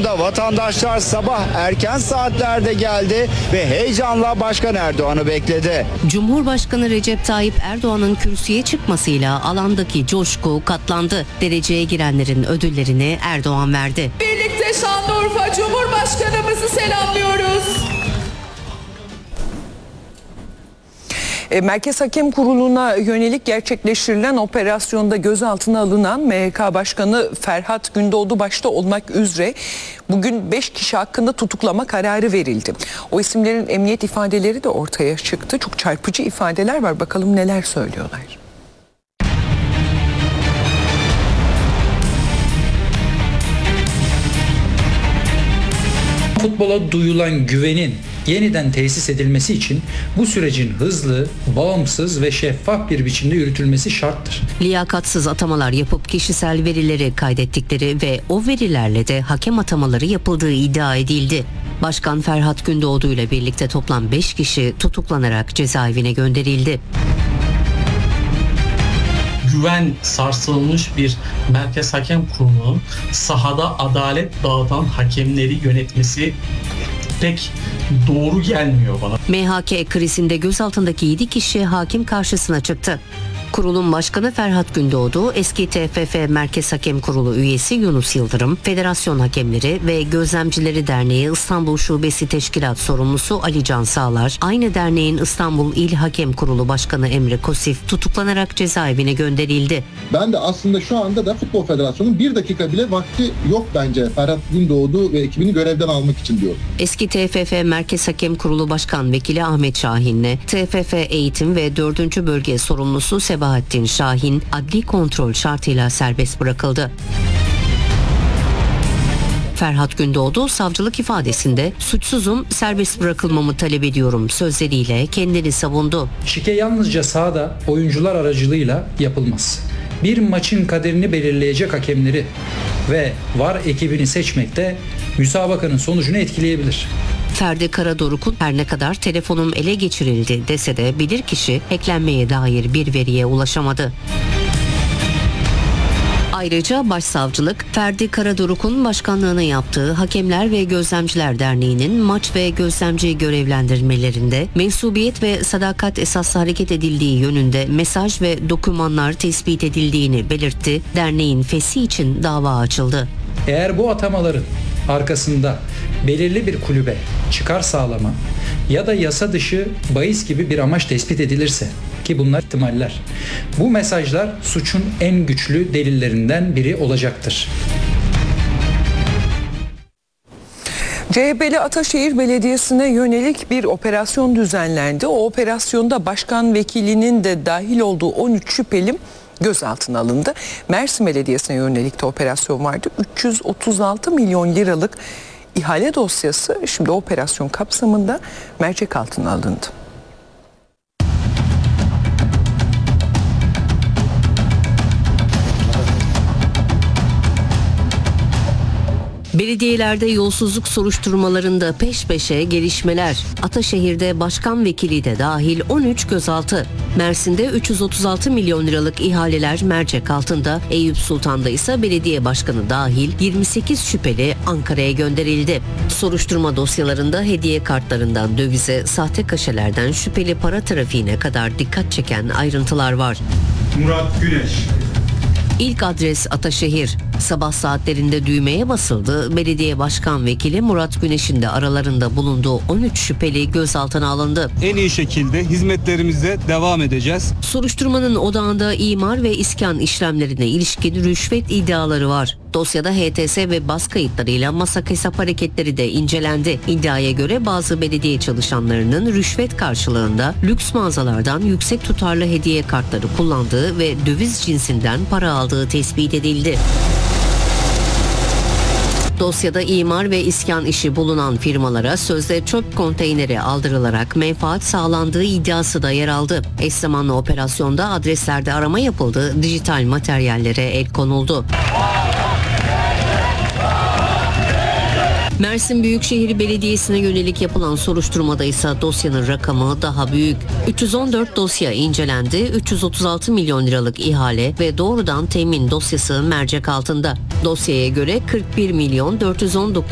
sonunda vatandaşlar sabah erken saatlerde geldi ve heyecanla Başkan Erdoğan'ı bekledi. Cumhurbaşkanı Recep Tayyip Erdoğan'ın kürsüye çıkmasıyla alandaki coşku katlandı. Dereceye girenlerin ödüllerini Erdoğan verdi. Birlikte Şanlıurfa Cumhurbaşkanımızı selamlıyoruz. Merkez Hakem Kurulu'na yönelik gerçekleştirilen operasyonda gözaltına alınan MHK Başkanı Ferhat Gündoğdu başta olmak üzere bugün 5 kişi hakkında tutuklama kararı verildi. O isimlerin emniyet ifadeleri de ortaya çıktı. Çok çarpıcı ifadeler var. Bakalım neler söylüyorlar. Futbola duyulan güvenin yeniden tesis edilmesi için bu sürecin hızlı, bağımsız ve şeffaf bir biçimde yürütülmesi şarttır. Liyakatsız atamalar yapıp kişisel verileri kaydettikleri ve o verilerle de hakem atamaları yapıldığı iddia edildi. Başkan Ferhat Gündoğdu ile birlikte toplam 5 kişi tutuklanarak cezaevine gönderildi. Güven sarsılmış bir Merkez Hakem Kurulu'nun sahada adalet dağıtan hakemleri yönetmesi pek doğru gelmiyor bana. MHK krizinde gözaltındaki 7 kişi hakim karşısına çıktı. Kurulun başkanı Ferhat Gündoğdu, eski TFF Merkez Hakem Kurulu üyesi Yunus Yıldırım, Federasyon Hakemleri ve Gözlemcileri Derneği İstanbul Şubesi Teşkilat Sorumlusu Ali Can Sağlar, aynı derneğin İstanbul İl Hakem Kurulu Başkanı Emre Kosif tutuklanarak cezaevine gönderildi. Ben de aslında şu anda da Futbol Federasyonu'nun bir dakika bile vakti yok bence Ferhat Gündoğdu ve ekibini görevden almak için diyor. Eski TFF Merkez Hakem Kurulu Başkan Vekili Ahmet Şahin'le TFF Eğitim ve 4. Bölge Sorumlusu Sebahattin Şahin adli kontrol şartıyla serbest bırakıldı. Ferhat Gündoğdu savcılık ifadesinde suçsuzum, serbest bırakılmamı talep ediyorum sözleriyle kendini savundu. Şike yalnızca sahada oyuncular aracılığıyla yapılmaz. Bir maçın kaderini belirleyecek hakemleri ve VAR ekibini seçmek de müsabakanın sonucunu etkileyebilir. Ferdi Karadoruk'un her ne kadar telefonum ele geçirildi dese de bilirkişi hacklenmeye dair bir veriye ulaşamadı. Ayrıca Başsavcılık, Ferdi Karadoruk'un başkanlığını yaptığı Hakemler ve Gözlemciler Derneği'nin maç ve gözlemci görevlendirmelerinde mensubiyet ve sadakat esaslı hareket edildiği yönünde mesaj ve dokümanlar tespit edildiğini belirtti. Derneğin feshi için dava açıldı. Eğer bu atamaların arkasında belirli bir kulübe çıkar sağlama ya da yasa dışı bahis gibi bir amaç tespit edilirse, ki bunlar ihtimaller, bu mesajlar suçun en güçlü delillerinden biri olacaktır. CHP'li Ataşehir Belediyesi'ne yönelik bir operasyon düzenlendi. O operasyonda başkan vekilinin de dahil olduğu 13 şüpheli gözaltına alındı. Mersin Belediyesi'ne yönelik de operasyon vardı. 336 milyon liralık ihale dosyası şimdi operasyon kapsamında mercek altına alındı. Belediyelerde yolsuzluk soruşturmalarında peş peşe gelişmeler. Ataşehir'de başkan vekili de dahil 13 gözaltı. Mersin'de 336 milyon liralık ihaleler mercek altında. Eyüp Sultan'da ise belediye başkanı dahil 28 şüpheli Ankara'ya gönderildi. Soruşturma dosyalarında hediye kartlarından dövize, sahte kaşelerden şüpheli para trafiğine kadar dikkat çeken ayrıntılar var. Murat Güneş. İlk adres Ataşehir. Sabah saatlerinde düğmeye basıldı. Belediye Başkan Vekili Murat Güneş'in de aralarında bulunduğu 13 şüpheli gözaltına alındı. En iyi şekilde hizmetlerimize devam edeceğiz. Soruşturmanın odağında imar ve iskan işlemlerine ilişkin rüşvet iddiaları var. Dosyada HTS ve baz kayıtlarıyla masak hesap hareketleri de incelendi. İddiaya göre bazı belediye çalışanlarının rüşvet karşılığında lüks mağazalardan yüksek tutarlı hediye kartları kullandığı ve döviz cinsinden para aldığı tespit edildi. Dosyada imar ve iskan işi bulunan firmalara sözde çöp konteyneri aldırılarak menfaat sağlandığı iddiası da yer aldı. Eş zamanlı operasyonda adreslerde arama yapıldı, dijital materyallere el konuldu. Mersin Büyükşehir Belediyesi'ne yönelik yapılan soruşturmada ise dosyanın rakamı daha büyük. 314 dosya incelendi, 336 milyon liralık ihale ve doğrudan temin dosyası mercek altında. Dosyaya göre 41 milyon 419